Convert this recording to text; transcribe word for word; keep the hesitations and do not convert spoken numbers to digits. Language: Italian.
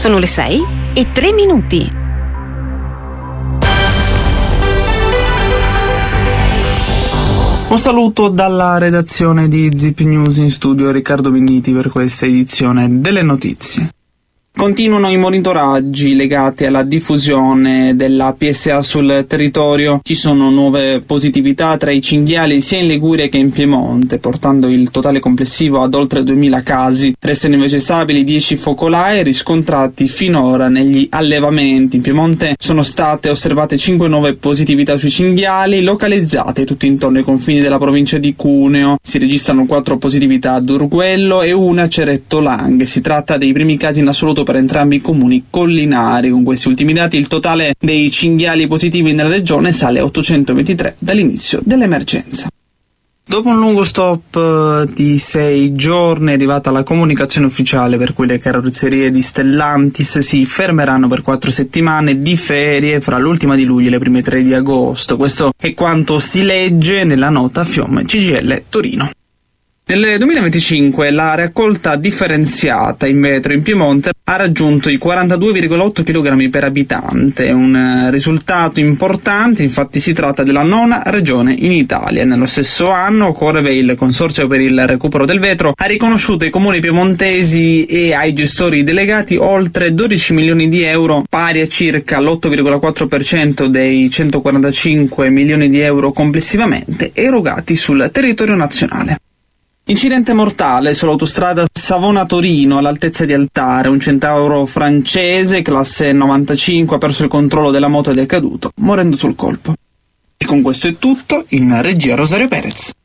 Sono le sei e tre minuti. Un saluto dalla redazione di Zip News, in studio Riccardo Benniti per questa edizione delle notizie. Continuano i monitoraggi legati alla diffusione della P S A sul territorio. Ci sono nuove positività tra i cinghiali sia in Liguria che in Piemonte, portando il totale complessivo ad oltre duemila casi. Restano invece stabili dieci focolai riscontrati finora negli allevamenti. In Piemonte sono state osservate cinque nuove positività sui cinghiali, localizzate tutti intorno ai confini della provincia di Cuneo. Si registrano quattro positività ad Urguello e una a Ceretto Langhe. Si tratta dei primi casi in assoluto per entrambi i comuni collinari. Con questi ultimi dati il totale dei cinghiali positivi nella regione sale a ottocentoventitré dall'inizio dell'emergenza. Dopo un lungo stop di sei giorni è arrivata la comunicazione ufficiale per cui le carrozzerie di Stellantis si fermeranno per quattro settimane di ferie fra l'ultima di luglio e le prime tre di agosto. Questo è quanto si legge nella nota Fiom C G I L Torino. Nel duemilaventicinque la raccolta differenziata in vetro in Piemonte ha raggiunto i quarantadue virgola otto chilogrammi per abitante, un risultato importante. Infatti si tratta della nona regione in Italia. Nello stesso anno Corve, il consorzio per il recupero del vetro, ha riconosciuto ai comuni piemontesi e ai gestori delegati oltre dodici milioni di euro, pari a circa l'otto virgola quattro per cento dei centoquarantacinque milioni di euro complessivamente erogati sul territorio nazionale. Incidente mortale sull'autostrada Savona-Torino all'altezza di Altare. Un centauro francese classe novantacinque ha perso il controllo della moto ed è caduto, morendo sul colpo. E con questo è tutto. In regia Rosario Perez.